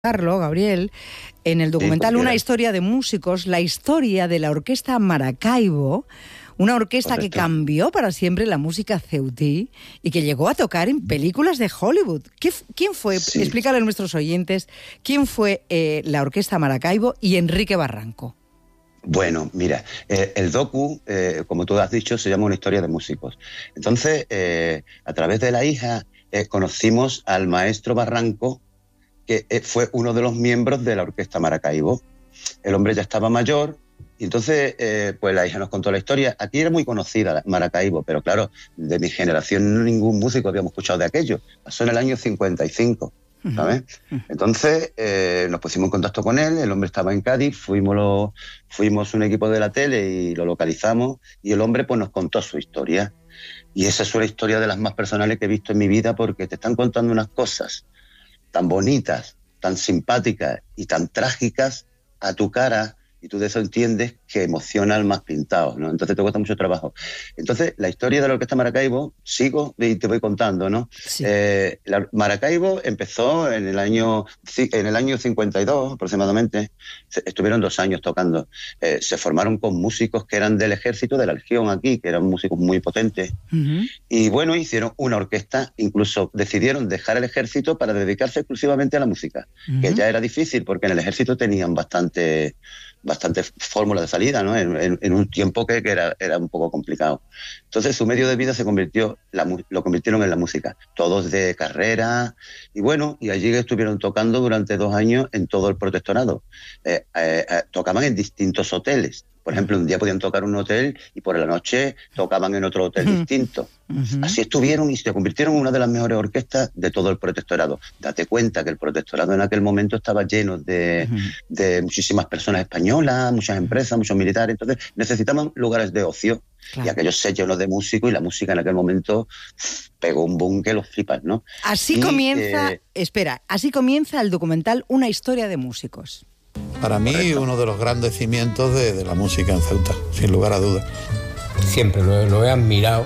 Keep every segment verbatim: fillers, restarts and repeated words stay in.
Carlos, Gabriel, en el documental Sí, Una historia de músicos, la historia de la Orquesta Maracaibo, una orquesta correcto. que cambió para siempre la música ceutí y que llegó a tocar en películas de Hollywood. ¿Qué, ¿Quién fue? Sí. Explícale a nuestros oyentes, ¿quién fue eh, la Orquesta Maracaibo y Enrique Barranco? Bueno, mira, eh, el docu, eh, como tú has dicho, se llama Una historia de músicos. Entonces, eh, a través de la hija, eh, conocimos al maestro Barranco, que eh, fue uno de los miembros de la Orquesta Maracaibo. El hombre ya estaba mayor, y entonces, eh, pues la hija nos contó la historia. Aquí era muy conocida Maracaibo, pero claro, de mi generación ningún músico habíamos escuchado de aquello. Pasó en el año cincuenta y cinco, ¿sabes? Uh-huh. Entonces, eh, nos pusimos en contacto con él, el hombre estaba en Cádiz, fuimos, lo, fuimos un equipo de la tele y lo localizamos, y el hombre pues nos contó su historia. Y esa es una historia de las más personales que he visto en mi vida, porque te están contando unas cosas tan bonitas, tan simpáticas y tan trágicas a tu cara, y tú de eso entiendes que emociona al más pintado, ¿no? Entonces te cuesta mucho trabajo. Entonces, la historia de la Orquesta Maracaibo, sigo y te voy contando, ¿no? Sí. Eh, la Maracaibo empezó en el año en el año cincuenta y dos aproximadamente. Estuvieron dos años tocando. Eh, se formaron con músicos que eran del ejército, de la Legión aquí, que eran músicos muy potentes. Uh-huh. Y bueno, hicieron una orquesta, incluso decidieron dejar el ejército para dedicarse exclusivamente a la música, uh-huh. que ya era difícil porque en el ejército tenían bastante... bastante fórmula de salida, ¿no? En, en, en un tiempo que, que era, era un poco complicado. Entonces su medio de vida se convirtió, la, lo convirtieron en la música, todos de carrera, y bueno, y allí estuvieron tocando durante dos años en todo el protectorado. Eh, eh, eh, tocaban en distintos hoteles. Por ejemplo, un día podían tocar en un hotel y por la noche tocaban en otro hotel uh-huh. distinto. Uh-huh. Así estuvieron y se convirtieron en una de las mejores orquestas de todo el protectorado. Date cuenta que el protectorado en aquel momento estaba lleno de, uh-huh. de muchísimas personas españolas, muchas empresas, muchos militares. Entonces necesitaban lugares de ocio. Claro. Y aquellos se llenó de músicos, y la música en aquel momento pegó un boom que los flipas, ¿no? Así y, comienza, eh... espera, así comienza el documental Una historia de músicos. Para mí, correcto. Uno de los grandes cimientos de, de la música en Ceuta, sin lugar a dudas. Siempre lo, lo he admirado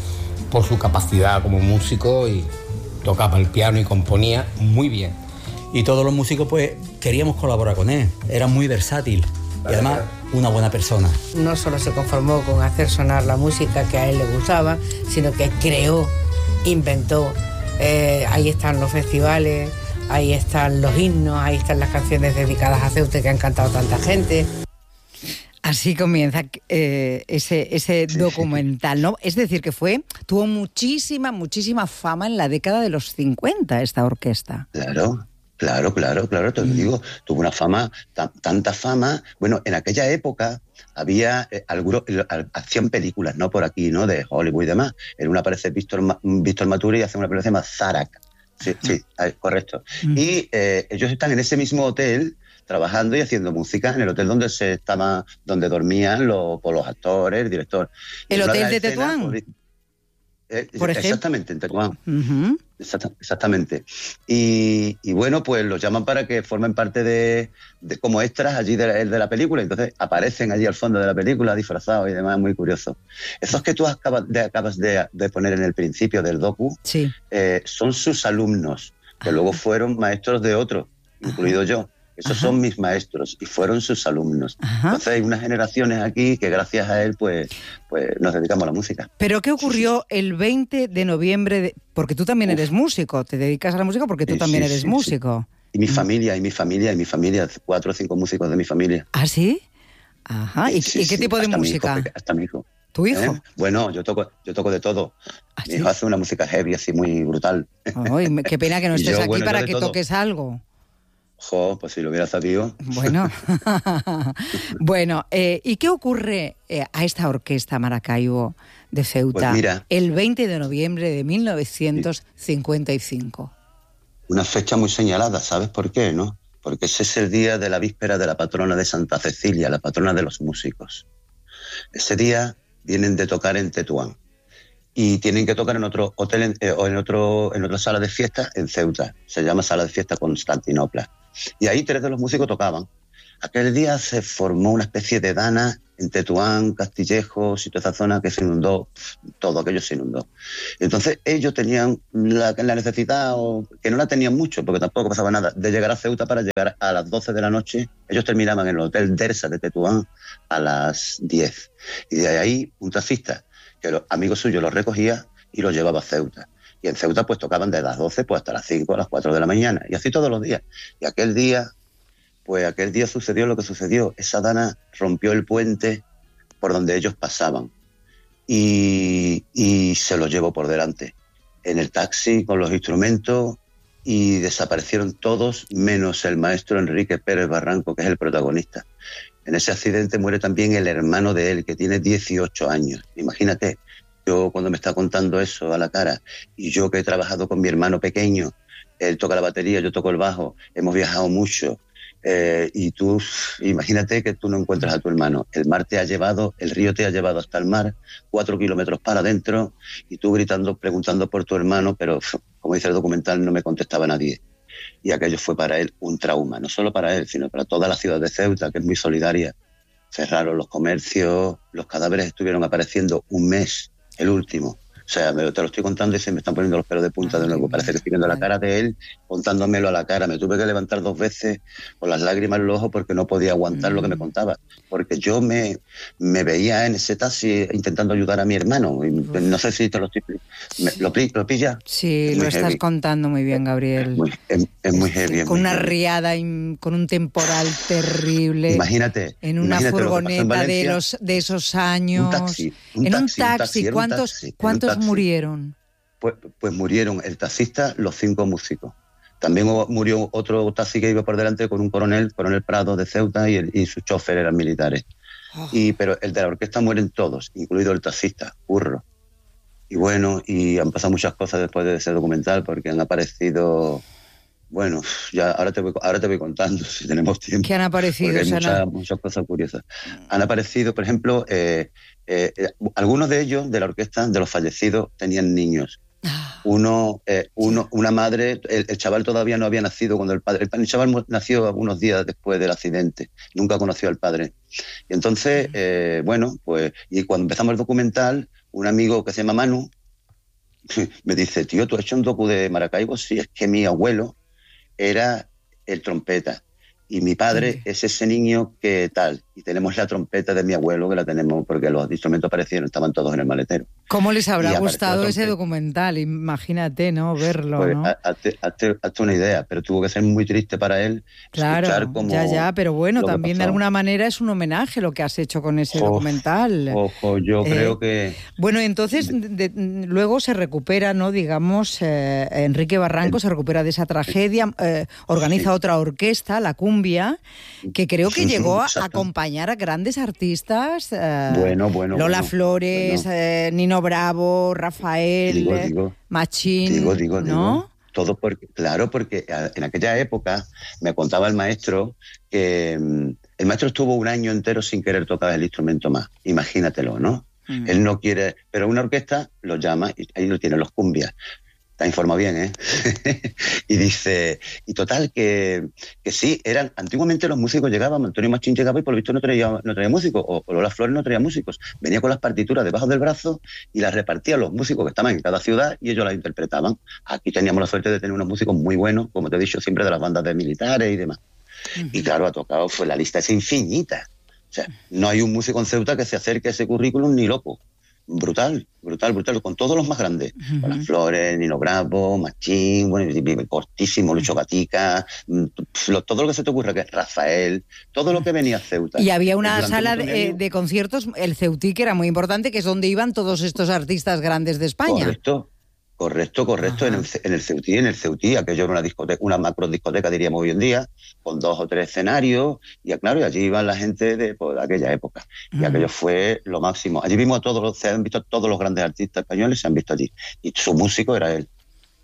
por su capacidad como músico, y tocaba el piano y componía muy bien. Y todos los músicos pues queríamos colaborar con él, era muy versátil y además una buena persona. No solo se conformó con hacer sonar la música que a él le gustaba, sino que creó, inventó, eh, ahí están los festivales, ahí están los himnos, ahí están las canciones dedicadas a Ceuta que han cantado tanta gente. Así comienza eh, ese, ese documental, ¿no? Es decir, que fue, tuvo muchísima, muchísima fama en la década de los cincuenta esta orquesta. Claro, claro, claro, claro, te lo digo, tuvo una fama, t- tanta fama. Bueno, en aquella época había, eh, algunos, hacían películas, ¿no? Por aquí, ¿no? De Hollywood y demás. En una aparece Víctor, Víctor Maturi y hace una película que se llama Zarak. Sí, sí, correcto. Mm. Y eh, ellos están en ese mismo hotel trabajando y haciendo música, en el hotel donde se estaba, donde dormían los, por los actores, el director. ¿El hotel de Tetuán? Por, eh, ¿Por exactamente, en Tetuán. Uh-huh. Exact, exactamente. Y, y bueno, pues los llaman para que formen parte de, de como extras allí de, de la película. Entonces aparecen allí al fondo de la película disfrazados y demás, muy curioso. Esos que tú acabas de, acabas de, de poner en el principio del docu, sí. eh, son sus alumnos, que Ajá. luego fueron maestros de otros, incluido Ajá. yo. Esos Ajá. son mis maestros y fueron sus alumnos. Ajá. Entonces hay unas generaciones aquí que gracias a él pues, pues nos dedicamos a la música. ¿Pero qué ocurrió el veinte de noviembre? De... Porque tú también Uf. eres músico, te dedicas a la música porque tú sí, también sí, eres sí, músico. Sí. Y mi familia, y mi familia, y mi familia, cuatro o cinco músicos de mi familia. ¿Ah, sí? Ajá. ¿Y, sí, ¿y qué sí, tipo de música? Mi hijo, hasta mi hijo. ¿Tu hijo? ¿Eh? Bueno, yo toco, yo toco de todo. ¿Ah, mi sí? hijo hace una música heavy, así muy brutal. Ay, qué pena que no estés yo, aquí bueno, para que todo. toques algo. Jo, pues si lo hubiera sabido. Bueno, bueno eh, ¿y qué ocurre eh, a esta orquesta Maracaibo de Ceuta pues mira, el veinte de noviembre de mil novecientos cincuenta y cinco? Una fecha muy señalada, ¿sabes por qué, no? Porque ese es el día de la víspera de la patrona de Santa Cecilia, la patrona de los músicos. Ese día vienen de tocar en Tetuán y tienen que tocar en otro hotel en, eh, o en, otro, en otra sala de fiesta en Ceuta. Se llama Sala de Fiesta Constantinopla. Y ahí tres de los músicos tocaban. aquel día se formó una especie de dana en Tetuán, Castillejos y toda esa zona que se inundó, todo aquello se inundó. Entonces ellos tenían la, la necesidad, o que no la tenían mucho, porque tampoco pasaba nada, de llegar a Ceuta para llegar a las doce de la noche. Ellos terminaban en el Hotel Dersa de Tetuán a las diez. Y de ahí un taxista, que los amigos suyos los recogía y los llevaba a Ceuta. Y en Ceuta pues tocaban de las doce pues hasta las cinco, a las cuatro de la mañana. Y así todos los días. Y aquel día... Pues aquel día sucedió lo que sucedió. Esa dana rompió el puente por donde ellos pasaban y, y se los llevó por delante en el taxi con los instrumentos y desaparecieron todos menos el maestro Enrique Pérez Barranco, que es el protagonista. En ese accidente muere también el hermano de él, que tiene dieciocho años. Imagínate, yo cuando me está contando eso a la cara, y yo que he trabajado con mi hermano pequeño, él toca la batería, yo toco el bajo, hemos viajado mucho. Eh, y tú, imagínate que tú no encuentras a tu hermano. El mar te ha llevado, el río te ha llevado hasta el mar, cuatro kilómetros para adentro, y tú gritando, preguntando por tu hermano, pero como dice el documental, no me contestaba nadie. Y aquello fue para él un trauma, no solo para él, sino para toda la ciudad de Ceuta, que es muy solidaria. Cerraron los comercios, los cadáveres estuvieron apareciendo un mes, el último. O sea, me, te lo estoy contando y se me están poniendo los pelos de punta de nuevo. Parece que estoy viendo la cara de él, contándomelo a la cara. Me tuve que levantar dos veces con las lágrimas en los ojos porque no podía aguantar mm. lo que me contaba. Porque yo me, me veía en ese taxi intentando ayudar a mi hermano. Y no sé si te lo estoy... Me, ¿Lo, ¿Lo pillas? Sí, lo estás heavy. contando muy bien, Gabriel. Es muy, es, es muy heavy. Es con muy una heavy. riada, con un temporal terrible. Imagínate. En una imagínate furgoneta Valencia, de, los, de esos años. Un taxi. Un en taxi, un taxi. Un taxi ¿Cuántos, un taxi, ¿cuántos un taxi. murieron? Pues, pues murieron el taxista, los cinco músicos. También murió otro taxi que iba por delante con un coronel, coronel Prado de Ceuta, y, el, y sus choferes eran militares. Oh. Y, pero el de la orquesta mueren todos, incluido el taxista, Curro. Y bueno, y han pasado muchas cosas después de ese documental, porque han aparecido... Bueno, ya ahora te voy, ahora te voy contando, si tenemos tiempo. ¿Qué han aparecido? Hay muchas, muchas cosas curiosas. Han aparecido, por ejemplo, eh, eh, eh, algunos de ellos, de la orquesta, de los fallecidos, tenían niños. Uno, eh, uno, una madre, el, el chaval todavía no había nacido cuando el padre, el chaval nació algunos días después del accidente, nunca conoció al padre. Y entonces, eh, bueno, pues, y cuando empezamos el documental, un amigo que se llama Manu me dice, tío, ¿tú has hecho un docu de Maracaibo? Sí, es que mi abuelo era el trompeta y mi padre sí. es ese niño que tal, y tenemos la trompeta de mi abuelo que la tenemos porque los instrumentos aparecieron, estaban todos en el maletero. ¿Cómo les habrá gustado ese documental? Imagínate, ¿no? Verlo, pues, ¿no? Hazte, hazte, hazte una idea, pero tuvo que ser muy triste para él. Claro, escuchar como ya, ya, pero bueno, también de alguna manera es un homenaje lo que has hecho con ese ojo, documental. Ojo, yo eh, creo que... Bueno, entonces de, de, luego se recupera, ¿no? Digamos, eh, Enrique Barranco el, se recupera de esa tragedia, eh, organiza sí. otra orquesta, la Cumbia, que creo que llegó a acompañar a grandes artistas. Eh, bueno, bueno. Lola bueno, Flores, bueno. Eh, Nino Bravo, Rafael, digo, digo, Machín, digo, digo, ¿no? Digo. Todo porque, claro, porque en aquella época me contaba el maestro que um, el maestro estuvo un año entero sin querer tocar el instrumento más. Imagínatelo, ¿no? Mm. Él no quiere, pero una orquesta lo llama y ahí lo tiene, los Cumbias. Está informado bien, ¿eh? Y dice, y total, que, que sí, eran, antiguamente los músicos llegaban, Antonio Machín llegaba y por lo visto no traía, no traía músicos, o, o Lola Flores no traía músicos, venía con las partituras debajo del brazo y las repartía a los músicos que estaban en cada ciudad y ellos las interpretaban. Aquí teníamos la suerte de tener unos músicos muy buenos, como te he dicho, siempre de las bandas de militares y demás. Uh-huh. Y claro, ha tocado, fue la lista es infinita. O sea, no hay un músico en Ceuta que se acerque a ese currículum ni loco. Brutal, brutal, brutal, con todos los más grandes. Uh-huh. Con las Flores, Nino Bravo, Machín, bueno, cortísimo, Lucho Gatica, todo lo que se te ocurra, que es Rafael, todo lo que venía a Ceuta. Y había una sala de, de conciertos, el Ceutí, que era muy importante, que es donde iban todos estos artistas grandes de España. Correcto. Correcto, correcto, en el, en el Ceutí, en el Ceutí, aquello era una discoteca, una macro discoteca, diríamos hoy en día, con dos o tres escenarios, y claro, y allí iban la gente de, pues, de aquella época, y uh-huh. aquello fue lo máximo. Allí vimos a todos los, se han visto todos los grandes artistas españoles, se han visto allí, y su músico era él.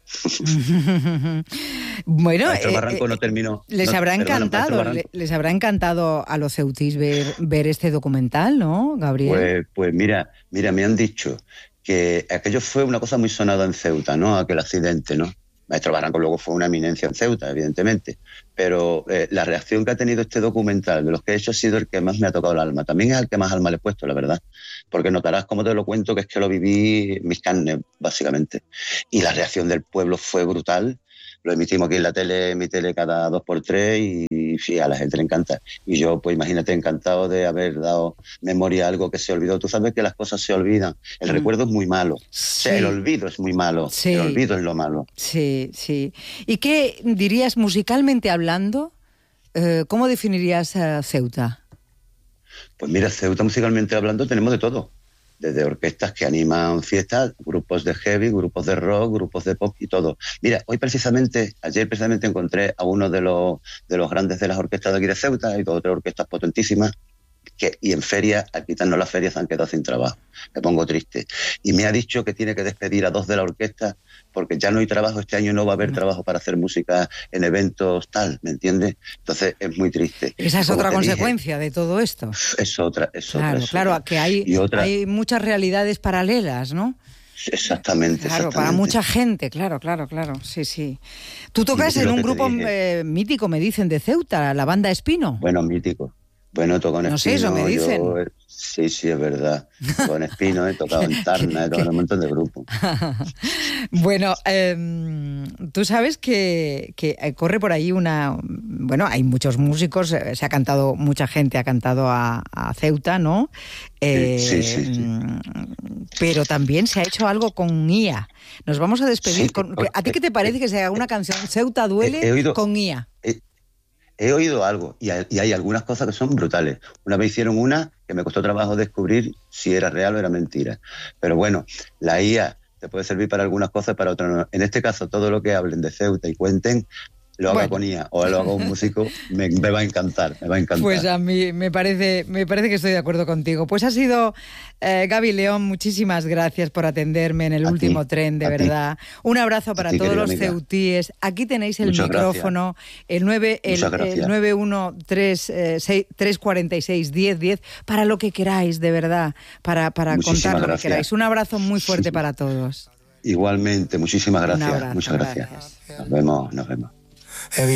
Bueno, eh, Barranco no terminó. Les no, habrá perdón, encantado, les habrá encantado a los ceutís ver, ver este documental, ¿no, Gabriel? Pues, pues mira, mira, me han dicho que aquello fue una cosa muy sonada en Ceuta, ¿no? Aquel accidente, ¿no? Maestro Barranco luego fue una eminencia en Ceuta, evidentemente, pero eh, la reacción que ha tenido este documental, de los que he hecho, ha sido el que más me ha tocado el alma. También es el que más alma le he puesto, la verdad, porque notarás cómo te lo cuento, que es que lo viví en mis carnes, básicamente. Y la reacción del pueblo fue brutal. Lo emitimos aquí en la tele, en mi tele cada dos por tres y sí, a la gente le encanta. Y yo, pues imagínate, encantado de haber dado memoria a algo que se olvidó. Tú sabes que las cosas se olvidan. El mm. recuerdo es muy malo. Sí. O sea, el olvido es muy malo. Sí. El olvido es lo malo. Sí, sí. ¿Y qué dirías musicalmente hablando? Eh, ¿Cómo definirías a Ceuta? Pues mira, Ceuta musicalmente hablando tenemos de todo. Desde orquestas que animan fiestas, grupos de heavy, grupos de rock, grupos de pop y todo. Mira, hoy precisamente, ayer precisamente encontré a uno de los, de los grandes de las orquestas de aquí de Ceuta, hay dos o tres orquestas potentísimas, que, y en feria, al quitarnos las ferias, han quedado sin trabajo. Me pongo triste. Y me ha dicho que tiene que despedir a dos de la orquesta porque ya no hay trabajo, este año no va a haber trabajo para hacer música en eventos tal, ¿me entiendes? Entonces es muy triste. Esa es otra consecuencia dije, de todo esto. Es otra, es claro, otra. Es claro, otra. que hay, otra, hay muchas realidades paralelas, ¿no? Exactamente, Claro, exactamente. para mucha gente, claro, claro, claro, sí, sí. Tú tocas en un grupo eh, mítico, me dicen, de Ceuta, la banda Espino. Bueno, mítico. Bueno, toco en no Espino. sé, eso me dicen. Yo, sí, sí, es verdad. Toco en Espino, he tocado en Tarna, he tocado en un montón de grupos. Bueno, eh, tú sabes que, que corre por ahí una... Bueno, hay muchos músicos, se ha cantado, mucha gente ha cantado a, a Ceuta, ¿no? Eh, sí, sí, sí, sí. Pero también se ha hecho algo con I A. Nos vamos a despedir. Sí, con, ¿A ti qué te parece que se haga una canción Ceuta duele he, he oído, con I A? He, He oído algo y hay, y hay algunas cosas que son brutales. Una vez hicieron una que me costó trabajo descubrir si era real o era mentira. Pero bueno, la I A te puede servir para algunas cosas, para otras no. En este caso, todo lo que hablen de Ceuta y cuenten, lo haga bueno. con I A o lo haga un músico, me, me va a encantar, me va a encantar. Pues a mí me parece, me parece que estoy de acuerdo contigo. Pues ha sido eh, Gaby León, muchísimas gracias por atenderme en el a último ti, tren, de verdad. Ti. Un abrazo para ti, todos los amiga. ceutíes. Aquí tenéis el Muchas micrófono, gracias. el nueve el, el nueve uno tres cuatro seis diez diez para lo que queráis, de verdad, para, para contar lo gracias. que queráis. Un abrazo muy fuerte sí. para todos. Igualmente, muchísimas gracias. Abrazo, Muchas gracias. gracias. Nos vemos, nos vemos.